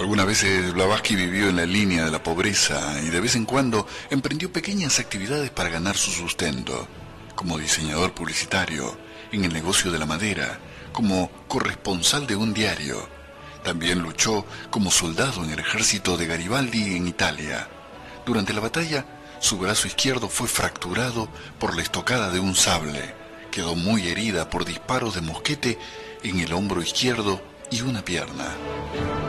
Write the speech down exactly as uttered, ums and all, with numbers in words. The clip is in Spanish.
Algunas veces Blavatsky vivió en la línea de la pobreza y de vez en cuando emprendió pequeñas actividades para ganar su sustento, como diseñador publicitario, en el negocio de la madera, como corresponsal de un diario. También luchó como soldado en el ejército de Garibaldi en Italia. Durante la batalla, su brazo izquierdo fue fracturado por la estocada de un sable. Quedó muy herida por disparos de mosquete en el hombro izquierdo y una pierna.